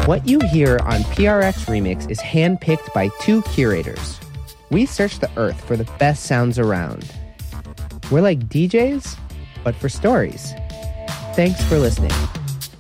What you hear on PRX Remix is handpicked by 2 curators. We search the earth for the best sounds around. We're like DJs, but for stories. Thanks for listening.